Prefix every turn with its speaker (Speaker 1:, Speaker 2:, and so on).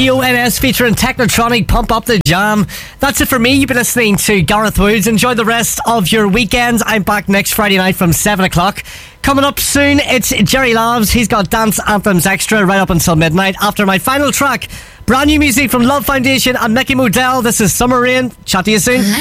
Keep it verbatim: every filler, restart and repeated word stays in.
Speaker 1: G O N S featuring Technotronic, Pump Up the Jam. That's it for me. You've been listening to Gareth Woods. Enjoy the rest of your weekends. I'm back next Friday night from seven o'clock. Coming up soon, it's Jerry Loves. He's got Dance Anthems Extra right up until midnight. After my final track, brand new music from Love Foundation and Mickey Modell. This is Summer Rain. Chat to you soon.